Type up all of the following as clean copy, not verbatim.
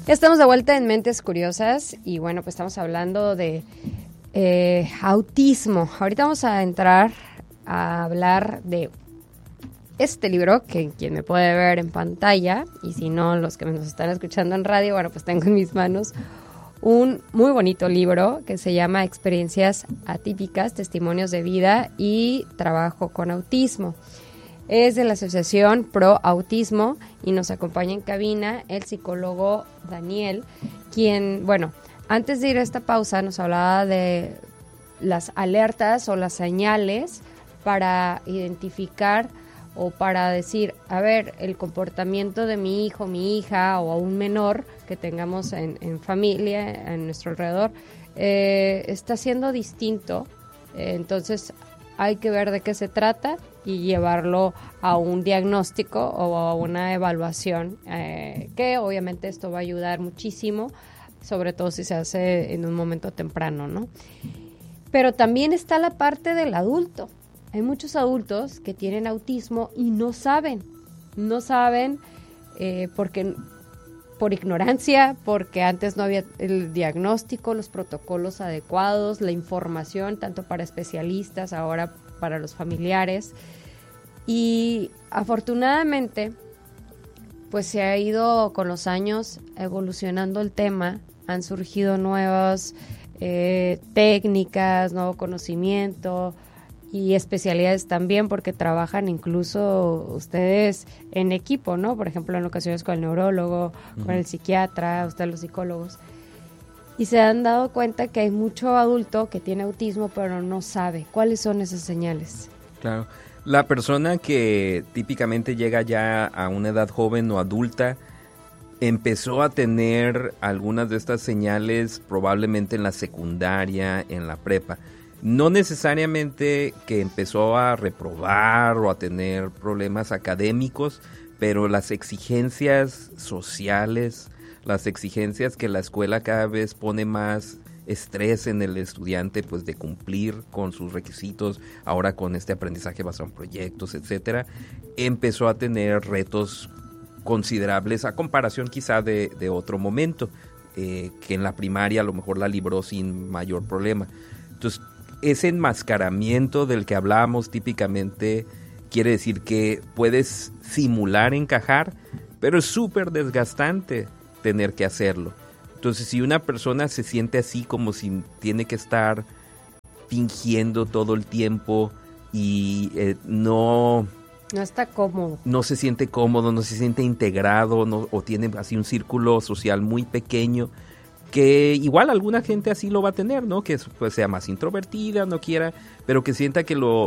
Estamos de vuelta en Mentes Curiosas y bueno, pues estamos hablando de autismo. Ahorita vamos a entrar a hablar de este libro, que quien me puede ver en pantalla, y si no, los que nos están escuchando en radio, bueno, pues tengo en mis manos un muy bonito libro que se llama Experiencias Atípicas, Testimonios de Vida y Trabajo con Autismo. Es de la Asociación Pro Autismo y nos acompaña en cabina el psicólogo Daniel, quien, bueno, antes de ir a esta pausa nos hablaba de las alertas o las señales para identificar o para decir, a ver, el comportamiento de mi hijo, mi hija o a un menor que tengamos en familia, en nuestro alrededor, está siendo distinto. Entonces hay que ver de qué se trata y llevarlo a un diagnóstico o a una evaluación, que obviamente esto va a ayudar muchísimo, sobre todo si se hace en un momento temprano, ¿no? Pero también está la parte del adulto. Hay muchos adultos que tienen autismo y no saben porque por ignorancia, porque antes no había el diagnóstico, los protocolos adecuados, la información, tanto para especialistas, ahora para los familiares. Y afortunadamente, pues se ha ido con los años evolucionando el tema, han surgido nuevas técnicas, nuevo conocimiento y especialidades también, porque trabajan incluso ustedes en equipo, ¿no? Por ejemplo, en ocasiones con el neurólogo, con el psiquiatra, ustedes los psicólogos. Y se han dado cuenta que hay mucho adulto que tiene autismo, pero no sabe cuáles son esas señales. Claro. La persona que típicamente llega ya a una edad joven o adulta empezó a tener algunas de estas señales probablemente en la secundaria, en la prepa. No necesariamente que empezó a reprobar o a tener problemas académicos, pero las exigencias sociales, las exigencias que la escuela cada vez pone más estrés en el estudiante, pues de cumplir con sus requisitos, ahora con este aprendizaje basado en proyectos, etcétera, empezó a tener retos considerables a comparación quizá de otro momento, que en la primaria a lo mejor la libró sin mayor problema. Entonces, ese enmascaramiento del que hablamos típicamente quiere decir que puedes simular encajar, pero es súper desgastante tener que hacerlo. Entonces, si una persona se siente así como si tiene que estar fingiendo todo el tiempo y no está cómodo, no se siente cómodo, no se siente integrado, o tiene así un círculo social muy pequeño, que igual alguna gente así lo va a tener, ¿no? Que pues sea más introvertida, no quiera, pero que sienta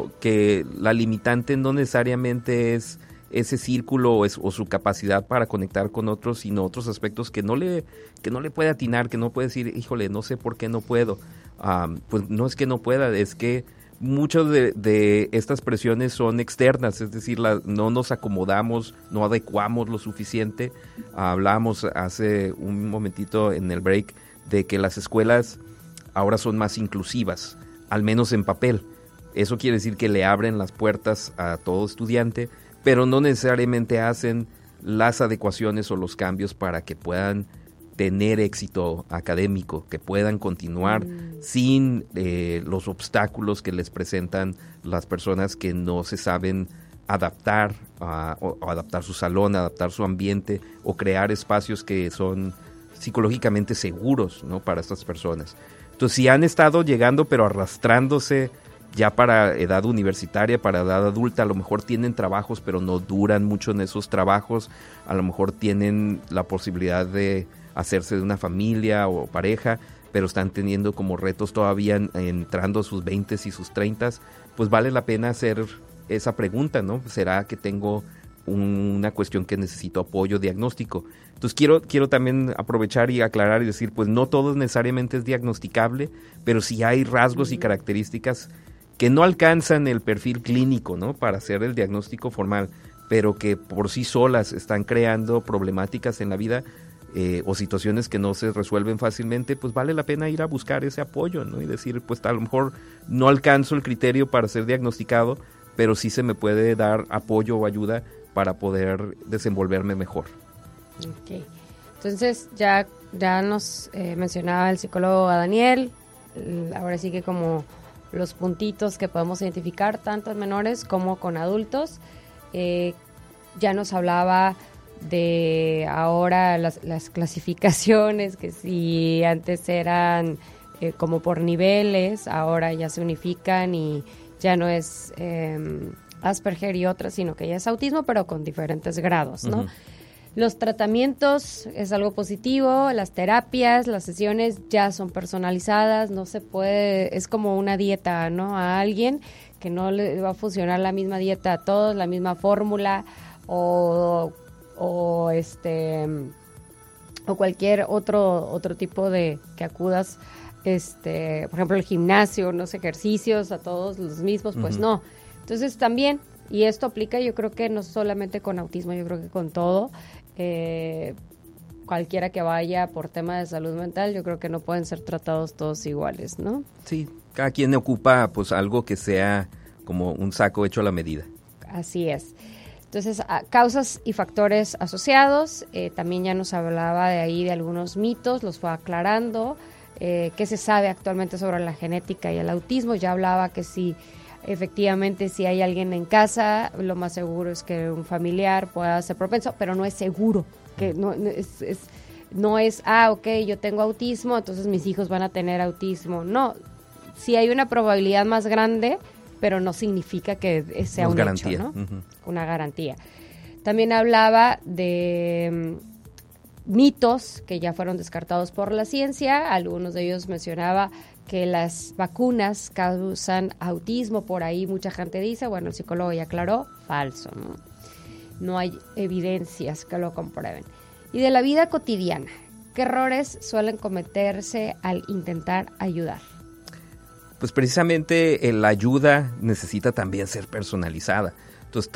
que la limitante no necesariamente es ese círculo o su capacidad para conectar con otros, sino otros aspectos que no le puede atinar, que no puede decir, híjole, no sé por qué no puedo. Pues no es que no pueda, es que muchas de estas presiones son externas, es decir, no nos acomodamos, no adecuamos lo suficiente. Hablamos hace un momentito en el break de que las escuelas ahora son más inclusivas, al menos en papel. Eso quiere decir que le abren las puertas a todo estudiante, pero no necesariamente hacen las adecuaciones o los cambios para que puedan tener éxito académico, que puedan continuar sin los obstáculos que les presentan las personas que no se saben adaptar, o adaptar su salón, adaptar su ambiente, o crear espacios que son psicológicamente seguros, ¿no?, para estas personas. Entonces, si han estado llegando pero arrastrándose ya para edad universitaria, para edad adulta, a lo mejor tienen trabajos pero no duran mucho en esos trabajos, a lo mejor tienen la posibilidad de hacerse de una familia o pareja, pero están teniendo como retos todavía entrando a sus 20s y sus 30s, pues vale la pena hacer esa pregunta, ¿no? ¿Será que tengo una cuestión que necesito apoyo diagnóstico? Entonces quiero también aprovechar y aclarar y decir, pues no todo necesariamente es diagnosticable, pero sí hay rasgos y características que no alcanzan el perfil clínico, ¿no?, para hacer el diagnóstico formal, pero que por sí solas están creando problemáticas en la vida, o situaciones que no se resuelven fácilmente, pues vale la pena ir a buscar ese apoyo, ¿no? Y decir, pues a lo mejor no alcanzo el criterio para ser diagnosticado, pero sí se me puede dar apoyo o ayuda para poder desenvolverme mejor. Okay. Entonces ya nos mencionaba el psicólogo a Daniel, ahora sí que como los puntitos que podemos identificar tanto en menores como con adultos. Ya nos hablaba de ahora las clasificaciones, que si antes eran como por niveles, ahora ya se unifican y ya no es Asperger y otras, sino que ya es autismo, pero con diferentes grados, ¿no? Uh-huh. Los tratamientos es algo positivo, las terapias, las sesiones ya son personalizadas, no se puede, es como una dieta, ¿no? A alguien que no le va a funcionar la misma dieta a todos, la misma fórmula o cualquier otro tipo de que acudas, por ejemplo, el gimnasio, los ejercicios a todos los mismos, pues uh-huh. No. Entonces también, y esto aplica yo creo que no solamente con autismo, yo creo que con todo, cualquiera que vaya por tema de salud mental, yo creo que no pueden ser tratados todos iguales, ¿no? Sí, cada quien ocupa pues algo que sea como un saco hecho a la medida. Así es. Entonces, causas y factores asociados, también ya nos hablaba de ahí de algunos mitos, los fue aclarando, qué se sabe actualmente sobre la genética y el autismo, ya hablaba que si efectivamente si hay alguien en casa, lo más seguro es que un familiar pueda ser propenso, pero no es seguro, que no es, ok, yo tengo autismo, entonces mis hijos van a tener autismo, no, sí hay una probabilidad más grande, pero no significa que sea un hecho, ¿no? Uh-huh. Una garantía. También hablaba de mitos que ya fueron descartados por la ciencia. Algunos de ellos mencionaba que las vacunas causan autismo. Por ahí mucha gente dice, bueno, el psicólogo ya aclaró, falso, ¿no? No hay evidencias que lo comprueben. Y de la vida cotidiana, ¿qué errores suelen cometerse al intentar ayudar? Pues precisamente la ayuda necesita también ser personalizada. Entonces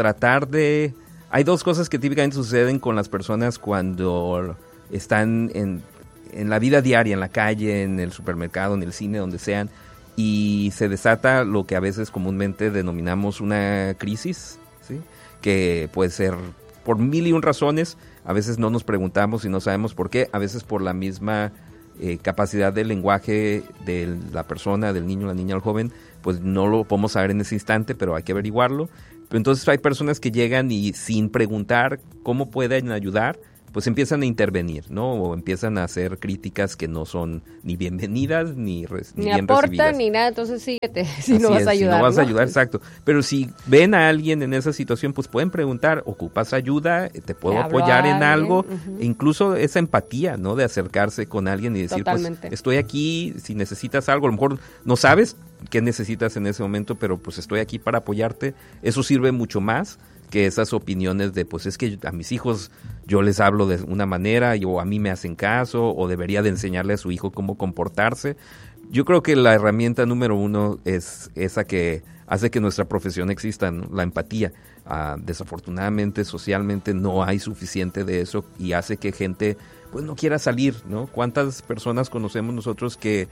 hay dos cosas que típicamente suceden con las personas cuando están en la vida diaria, en la calle, en el supermercado, en el cine, donde sean, y se desata lo que a veces comúnmente denominamos una crisis, ¿sí? Que puede ser por 1001 razones, a veces no nos preguntamos y no sabemos por qué, a veces por la misma capacidad del lenguaje de la persona, del niño, la niña, el joven, pues no lo podemos saber en ese instante, pero hay que averiguarlo. Pero entonces hay personas que llegan y sin preguntar cómo pueden ayudar, pues empiezan a intervenir, ¿no? O empiezan a hacer críticas que no son ni bienvenidas ni bien aportan recibidas. Ni nada, entonces síguete si no vas a ayudar. Si no vas a ayudar, exacto. Pero si ven a alguien en esa situación, pues pueden preguntar, ¿ocupas ayuda? ¿Te puedo apoyar en algo? Uh-huh. E incluso esa empatía, ¿no? De acercarse con alguien y decir, totalmente. Pues estoy aquí, si necesitas algo, a lo mejor no sabes qué necesitas en ese momento, pero pues estoy aquí para apoyarte. Eso sirve mucho más que esas opiniones de, pues es que a mis hijos yo les hablo de una manera o a mí me hacen caso o debería de enseñarle a su hijo cómo comportarse. Yo creo que la herramienta número 1 es esa que hace que nuestra profesión exista, ¿no? La empatía. Desafortunadamente, socialmente no hay suficiente de eso y hace que gente pues no quiera salir, ¿no? ¿Cuántas personas conocemos nosotros que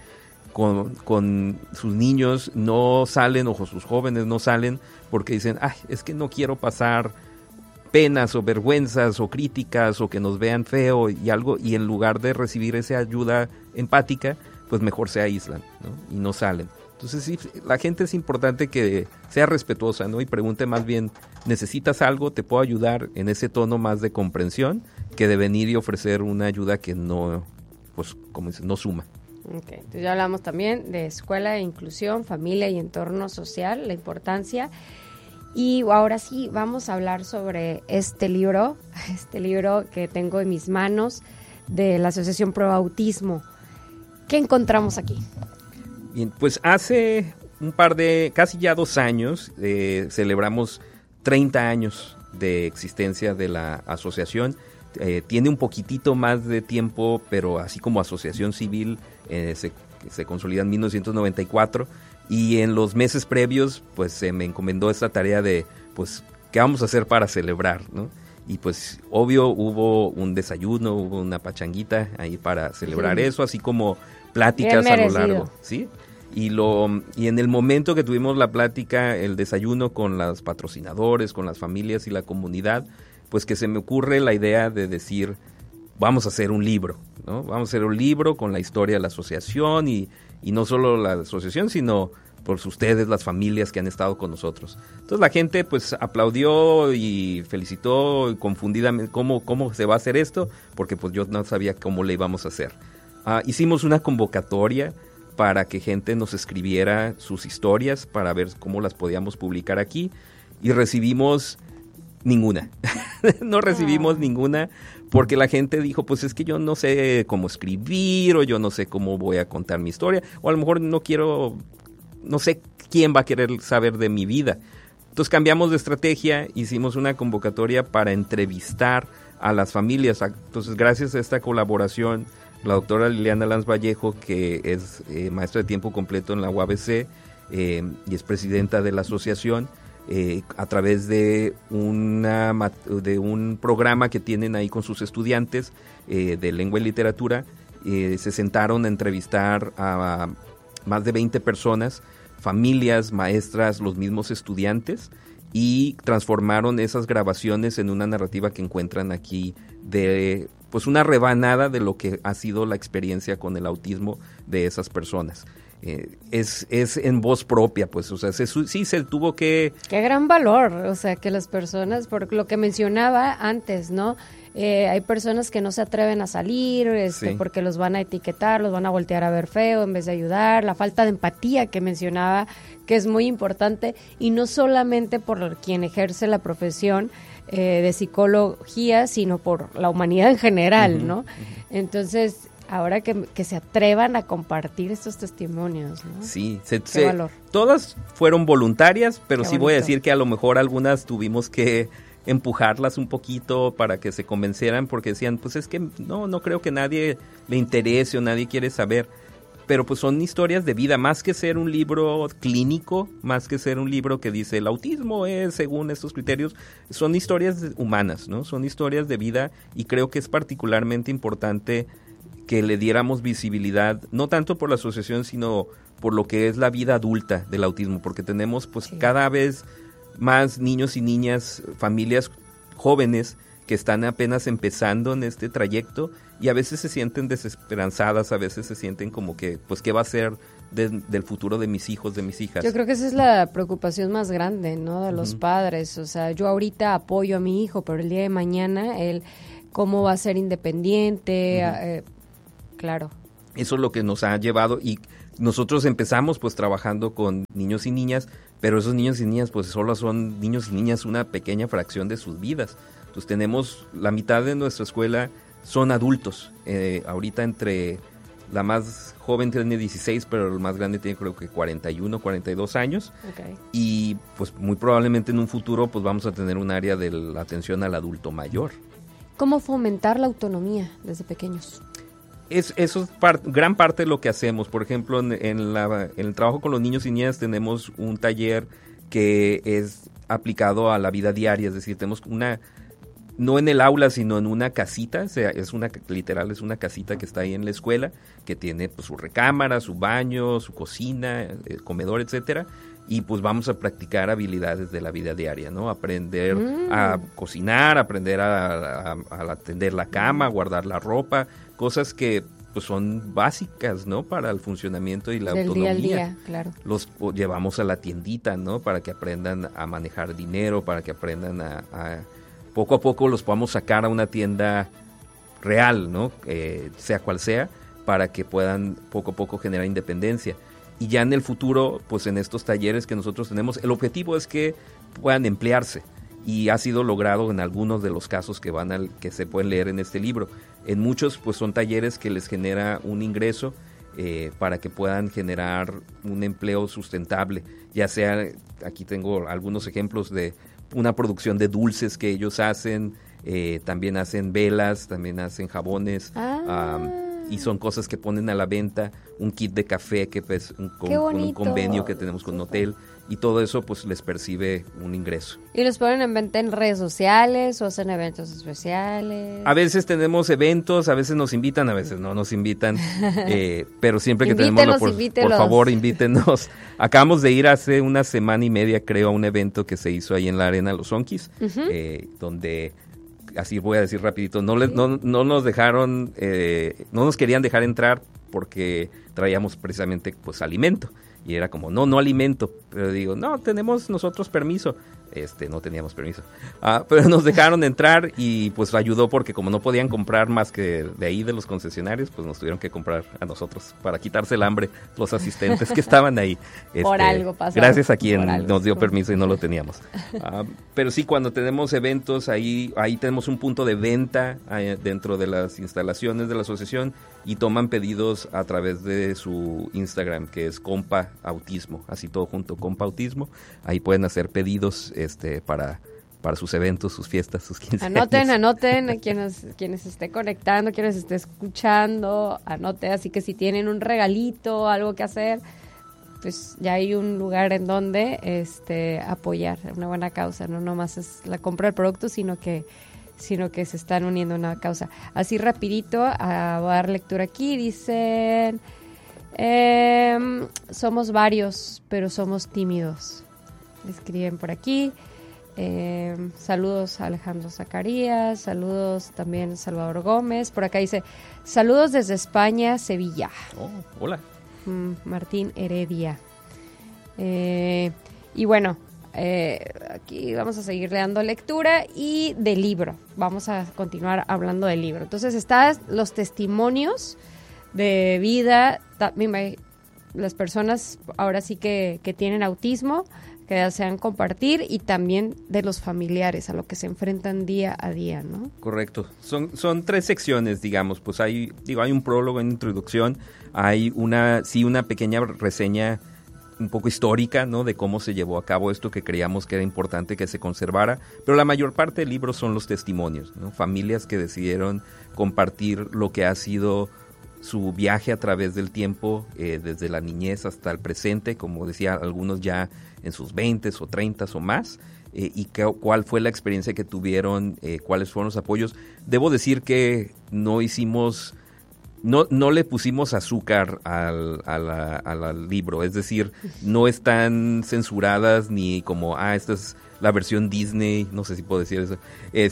con sus niños no salen o sus jóvenes no salen porque dicen, es que no quiero pasar penas o vergüenzas o críticas o que nos vean feo y algo, y en lugar de recibir esa ayuda empática, pues mejor se aíslan, ¿no? Y no salen. Entonces sí, la gente es importante que sea respetuosa, ¿no? Y pregunte más bien, ¿necesitas algo? ¿Te puedo ayudar? En ese tono más de comprensión que de venir y ofrecer una ayuda que no, pues como dicen, no suma. Okay. Entonces ya hablamos también de escuela e inclusión, familia y entorno social, la importancia. Y ahora sí, vamos a hablar sobre este libro que tengo en mis manos de la Asociación Pro Autismo. ¿Qué encontramos aquí? Bien, pues hace casi ya 2 años, celebramos 30 años de existencia de la asociación. Tiene un poquitito más de tiempo, pero así como asociación civil se consolida en 1994 y en los meses previos pues se me encomendó esta tarea de pues qué vamos a hacer para celebrar, ¿no? Y pues obvio hubo un desayuno, hubo una pachanguita ahí para celebrar eso, así como pláticas a lo largo, ¿sí? Y en el momento que tuvimos la plática, el desayuno con los patrocinadores, con las familias y la comunidad, pues que se me ocurre la idea de decir, vamos a hacer un libro, ¿no? Vamos a hacer un libro con la historia de la asociación y no solo la asociación, sino por ustedes, las familias que han estado con nosotros. Entonces la gente pues aplaudió y felicitó confundidamente cómo se va a hacer esto, porque pues yo no sabía cómo le íbamos a hacer. Hicimos una convocatoria para que gente nos escribiera sus historias para ver cómo las podíamos publicar aquí y recibimos ninguna. No recibimos ninguna porque la gente dijo, pues es que yo no sé cómo escribir o yo no sé cómo voy a contar mi historia o a lo mejor no sé quién va a querer saber de mi vida. Entonces cambiamos de estrategia, hicimos una convocatoria para entrevistar a las familias. Entonces gracias a esta colaboración, la doctora Liliana Lanz Vallejo, que es maestra de tiempo completo en la UABC y es presidenta de la asociación, a través de un programa que tienen ahí con sus estudiantes de lengua y literatura, se sentaron a entrevistar a más de 20 personas, familias, maestras, los mismos estudiantes, y transformaron esas grabaciones en una narrativa que encuentran aquí de pues una rebanada de lo que ha sido la experiencia con el autismo de esas personas. Es en voz propia, pues, o sea, sí se tuvo que... Qué gran valor, o sea, que las personas, por lo que mencionaba antes, ¿no? Hay personas que no se atreven a salir, Sí. porque los van a etiquetar, los van a voltear a ver feo en vez de ayudar, la falta de empatía que mencionaba, que es muy importante, y no solamente por quien ejerce la profesión de psicología, sino por la humanidad en general, ¿no? Entonces, ahora que se atrevan a compartir estos testimonios, ¿no? Sí, Qué valor. Todas fueron voluntarias, pero Qué sí voy a bonito. decir que a lo mejor algunas tuvimos que empujarlas un poquito para que se convencieran, porque decían, pues es que no creo que nadie le interese o nadie quiere saber. Pero pues son historias de vida, más que ser un libro clínico, más que ser un libro que dice el autismo es según estos criterios, son historias humanas, ¿no? Son historias de vida y creo que es particularmente importante que le diéramos visibilidad, no tanto por la asociación, sino por lo que es la vida adulta del autismo, porque tenemos pues cada vez más niños y niñas, familias jóvenes que están apenas empezando en este trayecto y a veces se sienten desesperanzadas, a veces se sienten como que, pues, ¿qué va a ser del futuro de mis hijos, de mis hijas? Yo creo que esa es la preocupación más grande, ¿no? De los padres. O sea, yo ahorita apoyo a mi hijo, pero el día de mañana él, ¿cómo va a ser independiente? Claro. Eso es lo que nos ha llevado y nosotros empezamos pues trabajando con niños y niñas, pero esos niños y niñas pues solo son niños y niñas una pequeña fracción de sus vidas. Entonces tenemos la mitad de nuestra escuela son adultos. Ahorita entre la más joven tiene 16, pero el más grande tiene creo que 41, 42 años. Okay. Y pues muy probablemente en un futuro pues vamos a tener un área de la atención al adulto mayor. ¿Cómo fomentar la autonomía desde pequeños? Eso es gran parte de lo que hacemos. Por ejemplo, en el trabajo con los niños y niñas tenemos un taller que es aplicado a la vida diaria, es decir, tenemos no en el aula, sino en una casita, o sea, es una casita que está ahí en la escuela, que tiene pues su recámara, su baño, su cocina, comedor, etcétera, y pues vamos a practicar habilidades de la vida diaria, ¿no? Aprender a cocinar, aprender a tender la cama, guardar la ropa, cosas que pues son básicas, ¿no? Para el funcionamiento y la autonomía. Del día al día, claro. Los llevamos a la tiendita, ¿no? Para que aprendan a manejar dinero, para que aprendan a poco a poco los podamos sacar a una tienda real, ¿no? Sea cual sea, para que puedan poco a poco generar independencia. Y ya en el futuro, pues en estos talleres que nosotros tenemos, el objetivo es que puedan emplearse. Y ha sido logrado en algunos de los casos que se pueden leer en este libro. En muchos, pues son talleres que les genera un ingreso para que puedan generar un empleo sustentable. Ya sea, aquí tengo algunos ejemplos de una producción de dulces que ellos hacen, también hacen velas, también hacen jabones, y son cosas que ponen a la venta, un kit de café que pues con un convenio que tenemos con un hotel, y todo eso pues les percibe un ingreso. ¿Y los ponen en venta en redes sociales o hacen eventos especiales? A veces tenemos eventos, a veces nos invitan, a veces no nos invitan, pero siempre que tenemos por favor invítenos. Acabamos de ir hace una semana y media creo a un evento que se hizo ahí en la Arena Los Onquis, donde así voy a decir rapidito, no nos dejaron, no nos querían dejar entrar porque traíamos precisamente pues alimento. Y era como, no alimento. Pero digo, no, tenemos nosotros permiso. No teníamos permiso. Pero nos dejaron entrar y pues ayudó porque como no podían comprar más que de ahí de los concesionarios, pues nos tuvieron que comprar a nosotros para quitarse el hambre los asistentes que estaban ahí. Por algo pasó. Gracias a quien nos dio permiso y no lo teníamos. Pero sí, cuando tenemos eventos, ahí tenemos un punto de venta dentro de las instalaciones de la asociación y toman pedidos a través de su Instagram, que es Compa Autismo, así todo junto, Compa Autismo. Ahí pueden hacer pedidos para sus eventos, sus fiestas, sus 15 años. Anoten a quienes esté conectando, quienes esté escuchando, anoten. Así que si tienen un regalito, algo que hacer, pues ya hay un lugar en donde apoyar una buena causa. No nomás es la compra del producto, sino que se están uniendo a una causa. Así rapidito, voy a dar lectura aquí. Dicen, somos varios, pero somos tímidos. Escriben por aquí. Saludos a Alejandro Zacarías, saludos también a Salvador Gómez. Por acá dice, saludos desde España, Sevilla. Oh, hola. Martín Heredia. Y bueno, aquí vamos a seguir dando lectura y del libro. Vamos a continuar hablando del libro. Entonces están los testimonios de vida, las personas ahora sí que tienen autismo, que desean compartir, y también de los familiares a lo que se enfrentan día a día, ¿no? Correcto. Son 3 secciones, digamos. Pues hay un prólogo, en introducción, hay una pequeña reseña un poco histórica, ¿no? De cómo se llevó a cabo esto, que creíamos que era importante que se conservara, pero la mayor parte del libro son los testimonios, ¿no? Familias que decidieron compartir lo que ha sido su viaje a través del tiempo, desde la niñez hasta el presente, como decía, algunos ya en sus 20s o 30s o más, y cuál fue la experiencia que tuvieron, cuáles fueron los apoyos. Debo decir que no le pusimos azúcar al libro, es decir, no están censuradas ni como, esta es la versión Disney, no sé si puedo decir eso,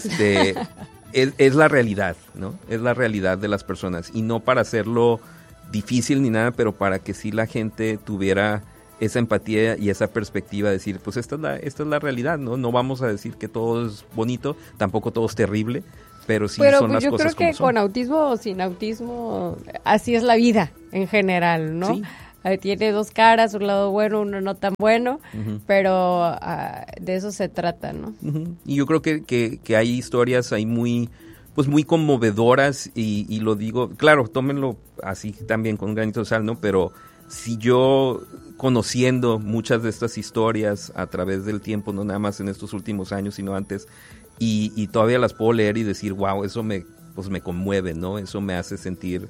es la realidad, ¿no? Es la realidad de las personas, y no para hacerlo difícil ni nada, pero para que sí la gente tuviera esa empatía y esa perspectiva de decir, pues esta es la realidad, ¿no? No vamos a decir que todo es bonito, tampoco todo es terrible, pero sí son las cosas como son. Pero yo creo que con autismo o sin autismo, así es la vida en general, ¿no? Sí. Tiene 2 caras, un lado bueno, uno no tan bueno, pero de eso se trata, ¿no? Y yo creo que hay historias ahí muy conmovedoras, y lo digo, claro, tómenlo así también con un granito de sal, ¿no? Pero si yo, conociendo muchas de estas historias a través del tiempo, no nada más en estos últimos años, sino antes, y todavía las puedo leer y decir, wow, eso me conmueve, ¿no? Eso me hace sentir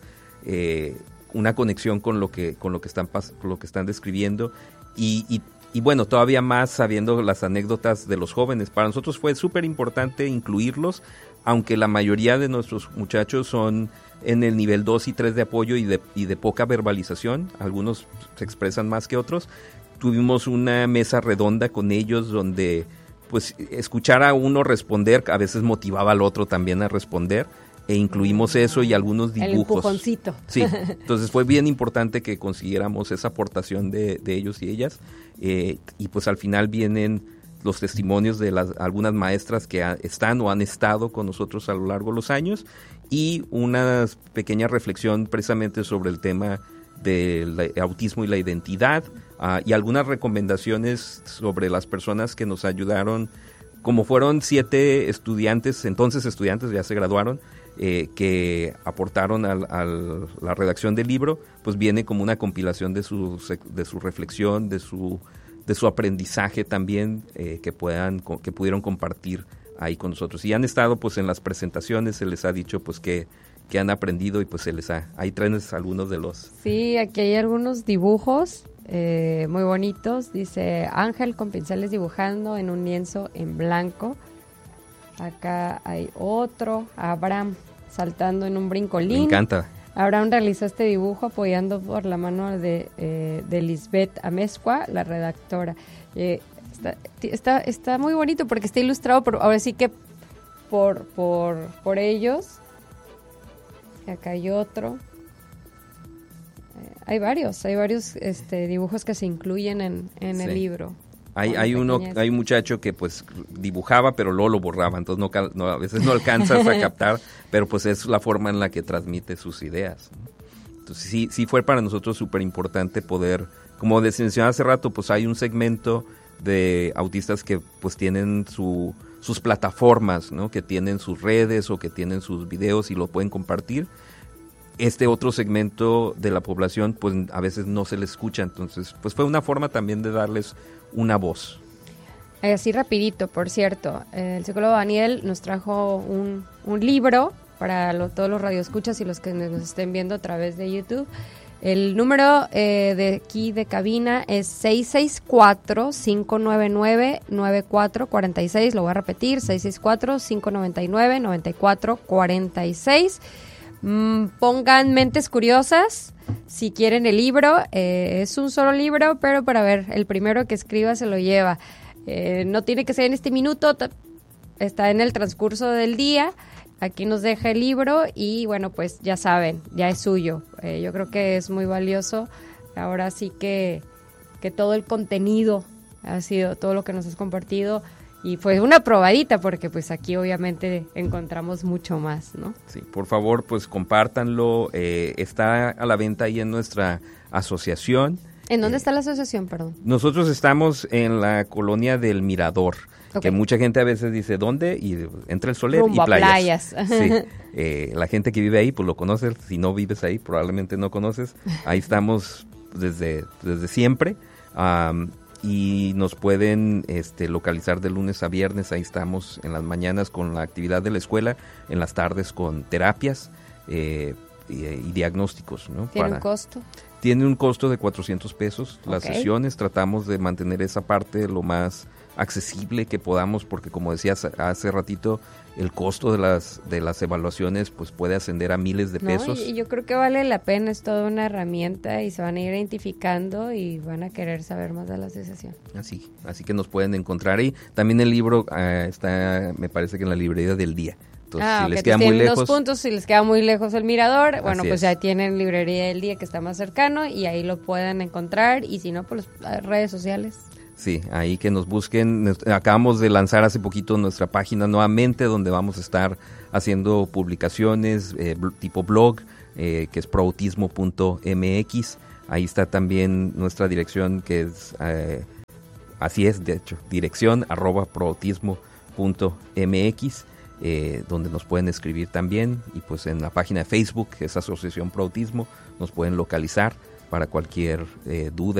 una conexión con lo que están describiendo, y bueno, todavía más sabiendo las anécdotas de los jóvenes. Para nosotros fue súper importante incluirlos, aunque la mayoría de nuestros muchachos son en el nivel 2 y 3 de apoyo y de poca verbalización. Algunos se expresan más que otros. Tuvimos una mesa redonda con ellos donde pues escuchar a uno responder a veces motivaba al otro también a responder, e incluimos eso y algunos dibujos. El empujoncito. Sí, entonces fue bien importante que consiguiéramos esa aportación de ellos y ellas, y pues al final vienen los testimonios de algunas maestras que están o han estado con nosotros a lo largo de los años, y una pequeña reflexión precisamente sobre el tema del autismo y la identidad, y algunas recomendaciones sobre las personas que nos ayudaron, como fueron 7 estudiantes, entonces estudiantes, ya se graduaron, que aportaron a la redacción del libro. Pues viene como una compilación de su reflexión, de su aprendizaje también, que pudieron compartir ahí con nosotros, y han estado pues en las presentaciones, se les ha dicho pues que han aprendido, y pues ahí traen algunos de los... Sí, aquí hay algunos dibujos muy bonitos. Dice Ángel con pinceles dibujando en un lienzo en blanco. Acá hay otro, Abraham saltando en un brincolín. Me encanta. Abraham realizó este dibujo apoyando por la mano de Lisbeth Amezcua, la redactora. Está muy bonito porque está ilustrado, pero ahora sí que por ellos. Acá hay otro. Hay varios dibujos que se incluyen en el libro. Hay un muchacho que pues dibujaba, pero luego lo borraba, entonces a veces no alcanzas a captar, pero pues es la forma en la que transmite sus ideas, ¿no? Entonces sí fue para nosotros súper importante poder, como mencionaba hace rato, pues hay un segmento de autistas que pues tienen sus plataformas, ¿no? Que tienen sus redes o que tienen sus videos y lo pueden compartir. Este otro segmento de la población pues a veces no se les escucha, entonces pues fue una forma también de darles una voz. Así rapidito, por cierto, el psicólogo Daniel nos trajo un libro para todos los radioescuchas y los que nos estén viendo a través de YouTube. El número de aquí de cabina es 664-599-9446. Lo voy a repetir, 664-599-9446. Pongan mentes curiosas si quieren el libro. Es un solo libro, pero para ver, el primero que escriba se lo lleva. No tiene que ser en este minuto, está en el transcurso del día. Aquí nos deja el libro y bueno, pues ya saben, ya es suyo. Yo creo que es muy valioso. Ahora sí que todo el contenido ha sido todo lo que nos has compartido y fue una probadita porque pues aquí obviamente encontramos mucho más, ¿no? Sí, por favor, pues compártanlo. Está a la venta ahí en nuestra asociación. ¿En dónde está la asociación, perdón? Nosotros estamos en la colonia del Mirador. Okay. Que mucha gente a veces dice, ¿dónde? Y entre el Soler rumbo y playas. A playas. Sí. La gente que vive ahí, pues lo conoce. Si no vives ahí, probablemente no conoces. Ahí estamos desde siempre. Y nos pueden localizar de lunes a viernes. Ahí estamos en las mañanas con la actividad de la escuela, en las tardes con terapias y diagnósticos, ¿no? ¿Tiene un costo? Tiene un costo de 400 pesos. Las sesiones tratamos de mantener esa parte lo más accesible que podamos, porque como decías hace ratito, el costo de las evaluaciones pues puede ascender a miles de pesos. Y yo creo que vale la pena, es toda una herramienta y se van a ir identificando y van a querer saber más de la asociación. Así que nos pueden encontrar ahí. También el libro está, me parece que en la librería del día. Entonces, si les queda muy lejos, 2 puntos, si les queda muy lejos el Mirador, bueno, pues ya tienen librería del día que está más cercano y ahí lo pueden encontrar, y si no, pues las redes sociales. Sí, ahí que nos busquen. Acabamos de lanzar hace poquito nuestra página nuevamente, donde vamos a estar haciendo publicaciones tipo blog, que es proautismo.mx. Ahí está también nuestra dirección, que es, así es, de hecho, dirección @proautismo.mx, donde nos pueden escribir también. Y pues en la página de Facebook, que es Asociación Pro Autismo, nos pueden localizar para cualquier duda